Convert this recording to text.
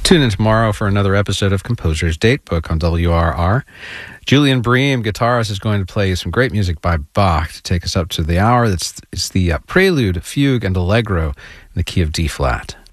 Tune in tomorrow for another episode of Composer's Datebook on WRR. Julian Bream, guitarist, is going to play some great music by Bach to take us up to the hour. It's the Prelude, Fugue, and Allegro in the key of D-flat.